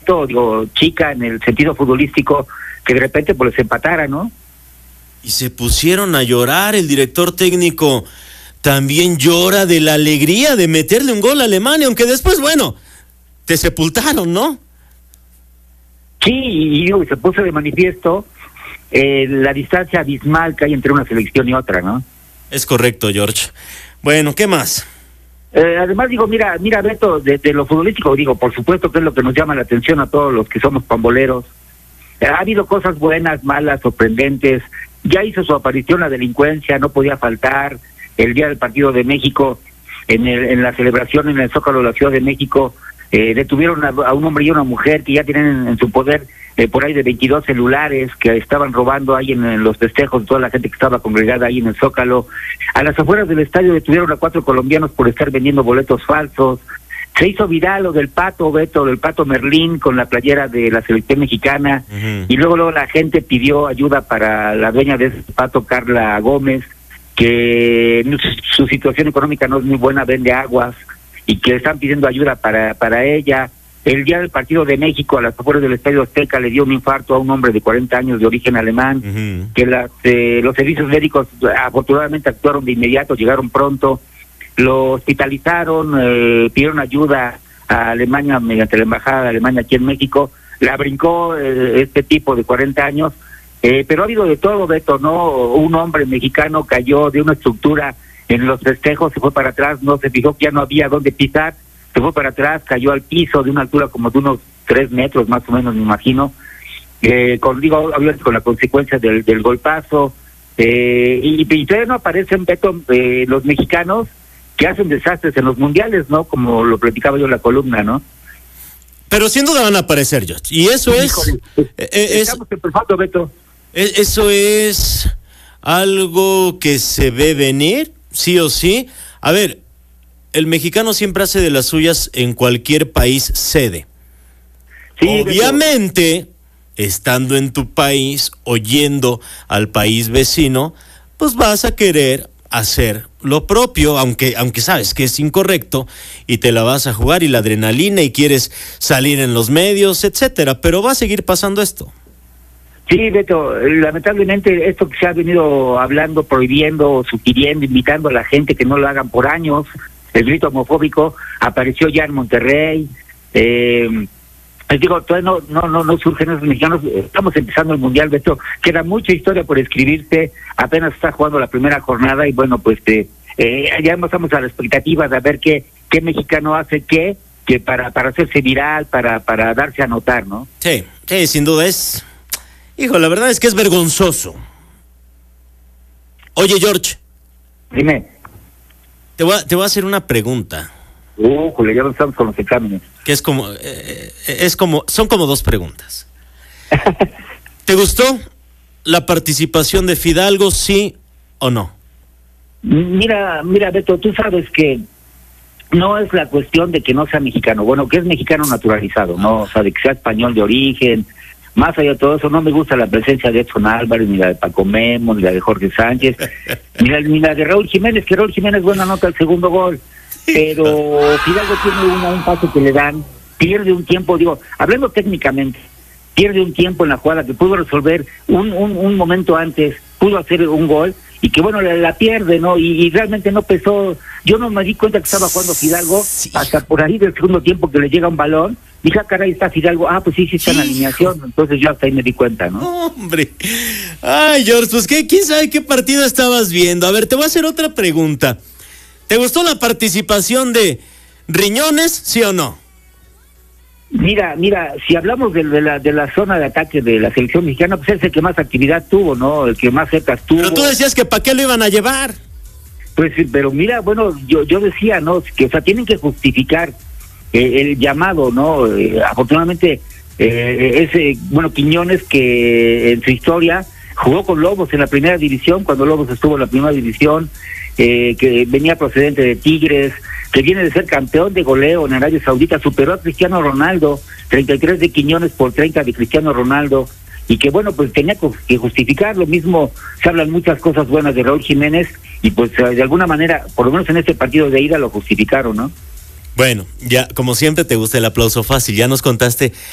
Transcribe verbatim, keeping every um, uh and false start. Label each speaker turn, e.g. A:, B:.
A: poquito, digo, chica en el sentido futbolístico, que de repente pues les empatara, ¿no?
B: Y se pusieron a llorar, el director técnico también llora de la alegría de meterle un gol a Alemania, aunque después, bueno, te sepultaron, ¿no?
A: Sí, y, y se puso de manifiesto eh, la distancia abismal que hay entre una selección y otra, ¿no?
B: Es correcto, George. Bueno, ¿qué más?
A: Eh, además, digo, mira, mira, Beto, de, de lo futbolístico, digo, por supuesto que es lo que nos llama la atención a todos los que somos pamboleros. Eh, ha habido cosas buenas, malas, sorprendentes. Ya hizo su aparición la delincuencia, no podía faltar. El día del partido de México, en, el, en la celebración en el Zócalo de la Ciudad de México, eh, detuvieron a, a un hombre y a una mujer que ya tienen en, en su poder eh, por ahí de veintidós celulares que estaban robando ahí en, en los festejos de toda la gente que estaba congregada ahí en el Zócalo. A las afueras del estadio detuvieron a cuatro colombianos por estar vendiendo boletos falsos. Se hizo viral lo del Pato, Beto, del Pato Merlín con la playera de la selección mexicana. Uh-huh. Y luego, luego la gente pidió ayuda para la dueña de ese Pato, Carla Gómez, que su situación económica no es muy buena, vende aguas, y que están pidiendo ayuda para para ella. El día del partido de México, a las afueras del Estadio Azteca, le dio un infarto a un hombre de cuarenta años de origen alemán, uh-huh. que las, eh, los servicios médicos afortunadamente actuaron de inmediato, llegaron pronto, lo hospitalizaron, eh, pidieron ayuda a Alemania mediante la Embajada de Alemania aquí en México, la brincó eh, este tipo de cuarenta años, eh, pero ha habido de todo, Beto, ¿no? Un hombre mexicano cayó de una estructura en los festejos, se fue para atrás, no se fijó que ya no había dónde pisar, se fue para atrás, cayó al piso de una altura como de unos tres metros más o menos, me imagino, eh, con, digo, obviamente con la consecuencia del, del golpazo, eh, y, y todavía no aparecen, Beto, eh, los mexicanos que hacen desastres en los mundiales, ¿no? Como lo platicaba yo en la columna, ¿no?
B: Pero sin duda van a aparecer, George. Y eso sí, es... Híjole, eh, es
A: estamos empezando, Beto.
B: Es, eso es algo que se ve venir, sí o sí. A ver, el mexicano siempre hace de las suyas en cualquier país sede. Sí, obviamente, Beto, estando en tu país, oyendo al país vecino, pues vas a querer hacer lo propio, aunque aunque sabes que es incorrecto y te la vas a jugar y la adrenalina y quieres salir en los medios, etcétera, pero va a seguir pasando esto.
A: Sí, Beto, lamentablemente esto que se ha venido hablando, prohibiendo, sugiriendo, invitando a la gente que no lo hagan por años, el grito homofóbico apareció ya en Monterrey, eh, les digo, todavía no, no, no, no surgen esos mexicanos, estamos empezando el Mundial, Beto, queda mucha historia por escribirse, apenas está jugando la primera jornada y bueno, pues eh, eh, ya estamos a la expectativa de ver qué, qué mexicano hace qué, que para, para hacerse viral, para, para darse a notar, ¿no?
B: Sí, sí, sin duda es, hijo, la verdad es que es vergonzoso. Oye, George.
A: Dime.
B: Te voy a, te voy a hacer una pregunta.
A: Uh, Julio, ya no estamos con los exámenes.
B: Que es como, eh, es como, son como dos preguntas. ¿Te gustó la participación de Fidalgo, sí o no?
A: Mira, mira, Beto, tú sabes que no es la cuestión de que no sea mexicano, bueno, que es mexicano naturalizado, ¿no? O sea, de que sea español de origen. Más allá de todo eso, no me gusta la presencia de Edson Álvarez, ni la de Paco Memo, ni la de Jorge Sánchez, ni, la, ni la de Raúl Jiménez, que Raúl Jiménez buena nota al segundo gol. Pero Fidalgo tiene una, un paso que le dan, pierde un tiempo, digo, hablando técnicamente, pierde un tiempo en la jugada que pudo resolver un, un, un momento antes, pudo hacer un gol, y que bueno, la, la pierde, ¿no? Y, y realmente no pesó, yo no me di cuenta que estaba jugando Fidalgo, sí, hasta por ahí del segundo tiempo que le llega un balón, dije, ah, caray, está Fidalgo, ah, pues sí, sí está en alineación, entonces yo hasta ahí me di cuenta, ¿no?
B: Hombre, ay, George, pues ¿qué? ¿Quién sabe qué partido estabas viendo? A ver, te voy a hacer otra pregunta. ¿Te gustó la participación de Riñones, sí o no?
A: Mira, mira, si hablamos de, de la de la zona de ataque de la selección mexicana, pues es el que más actividad tuvo, ¿no? El que más cerca estuvo.
B: Pero tú decías que ¿para qué lo iban a llevar?
A: Pues, pero mira, bueno, yo yo decía, ¿no? Que, o sea, tienen que justificar eh, el llamado, ¿no? Eh, afortunadamente, eh, ese, bueno, Quiñones, que en su historia jugó con Lobos en la primera división, cuando Lobos estuvo en la primera división, eh, que venía procedente de Tigres, que viene de ser campeón de goleo en Arabia Saudita, superó a Cristiano Ronaldo, treinta y tres de Quiñones por treinta de Cristiano Ronaldo, y que bueno, pues tenía que justificar. Lo mismo, se hablan muchas cosas buenas de Raúl Jiménez, y pues de alguna manera, por lo menos en este partido de ida, lo justificaron, ¿no?
B: Bueno, ya, como siempre te gusta el aplauso fácil, ya nos contaste